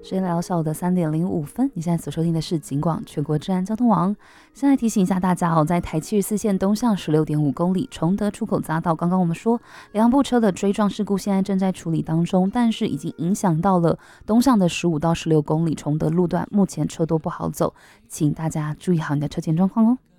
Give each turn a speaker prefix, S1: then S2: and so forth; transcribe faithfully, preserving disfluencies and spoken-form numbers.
S1: 时间来到下午的三点零五分，你现在所收听的是警广全国治安交通网。现在提醒一下大家哦，在台七十四线东向十六点五公里崇德出口匝道，刚刚我们说两部车的追撞事故现在正在处理当中，但是已经影响到了东向的十五到十六公里崇德路段，目前车多不好走，请大家注意好你的车前状况哦。